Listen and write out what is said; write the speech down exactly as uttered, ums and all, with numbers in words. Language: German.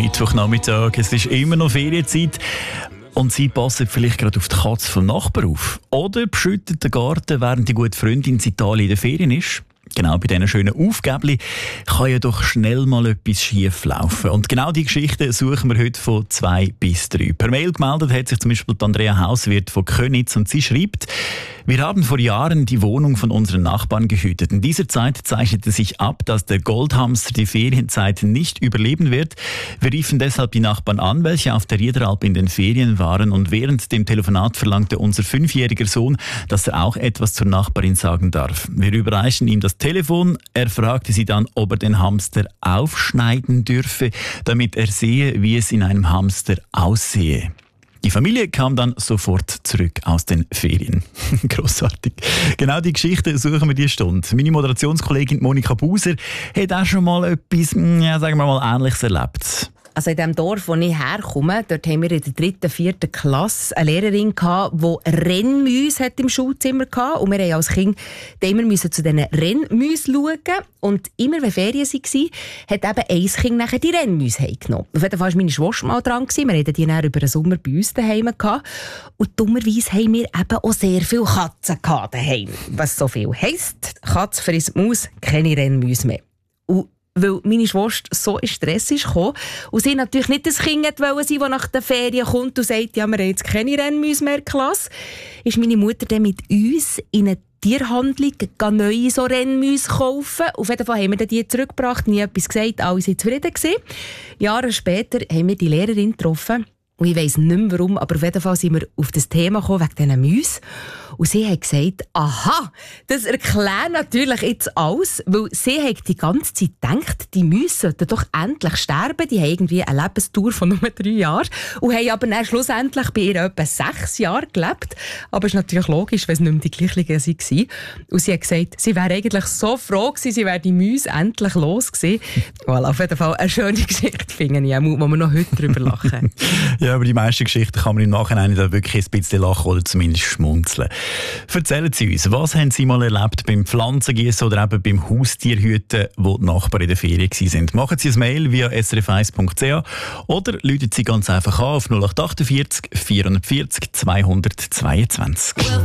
Mittwochnachmittag, es ist immer noch Ferienzeit und Sie passen vielleicht gerade auf die Katze vom Nachbarn auf. Oder beschütten den Garten, während die gute Freundin in Italien in den Ferien ist. Genau bei diesen schönen Aufgäbli kann ja doch schnell mal etwas schief laufen. Und genau die Geschichte suchen wir heute von zwei bis drei. Per Mail gemeldet hat sich zum Beispiel Andrea Hauswirt von Köniz und sie schreibt: Wir haben vor Jahren die Wohnung von unseren Nachbarn gehütet. In dieser Zeit zeichnete sich ab, dass der Goldhamster die Ferienzeit nicht überleben wird. Wir riefen deshalb die Nachbarn an, welche auf der Riederalp in den Ferien waren, und während dem Telefonat verlangte unser fünfjähriger Sohn, dass er auch etwas zur Nachbarin sagen darf. Wir überreichten ihm das Telefon. Er fragte sie dann, ob er den Hamster aufschneiden dürfe, damit er sehe, wie es in einem Hamster aussehe. Die Familie kam dann sofort zurück aus den Ferien. Grossartig. Genau die Geschichte suchen wir diese Stunde. Meine Moderationskollegin Monika Buser hat auch schon mal etwas, ja, sagen wir mal, Ähnliches erlebt. Also in dem Dorf, wo ich herkomme, dort haben wir in der dritten, vierten Klasse eine Lehrerin gehabt, die Rennmäuse im Schulzimmer hatte. Und wir mussten als Kind immer müssen zu diesen Rennmäusen schauen. Und immer, wenn Ferien waren, hat eben ein Kind nachher die Rennmäuse heimgenommen. Auf jeden Fall war meine Schwester mal dran. Wir hatten die dann über den Sommer bei uns daheim gehabt. Und dummerweise haben wir eben auch sehr viele Katzen daheim. Was so viel heisst: Katze frisst Maus, keine Rennmäuse mehr. Und weil meine Schwester so in Stress kam und sie natürlich nicht das Kind wollte sein, das nach den Ferien kommt und sagt, ja, wir haben jetzt keine Rennmäuse mehr in der Klasse, ist meine Mutter dann mit uns in eine Tierhandlung neue so Rennmäuse kaufen. Auf jeden Fall haben wir die zurückgebracht, nie etwas gesagt, alle waren zufrieden gewesen. Jahre später haben wir die Lehrerin getroffen. Und ich weiss nicht mehr warum, aber auf jeden Fall sind wir auf das Thema gekommen, wegen diesen Mäusen. Und sie hat gesagt, aha, das erklärt natürlich jetzt alles, weil sie hat die ganze Zeit gedacht, die Mäuse sollten doch endlich sterben. Die haben irgendwie eine Lebensdauer von nur drei Jahren und haben aber dann schlussendlich bei ihr etwa sechs Jahre gelebt. Aber es ist natürlich logisch, wenn es nicht mehr die gleichen waren. Und sie hat gesagt, sie wäre eigentlich so froh gewesen, sie wäre die Mäuse endlich los gewesen. Voilà, auf jeden Fall eine schöne Geschichte, finde ich, wo wir noch heute drüber lachen. Ja, aber die meisten Geschichten kann man im Nachhinein da wirklich ein bisschen lachen oder zumindest schmunzeln. Erzählen Sie uns, was haben Sie mal erlebt beim Pflanzengießen oder eben beim Haustierhüten, wo die Nachbarn in der Ferien waren? Machen Sie ein Mail via s r f eins punkt c h oder rufen Sie ganz einfach an auf null acht acht vier, vier vier null, zwei zwei zwei.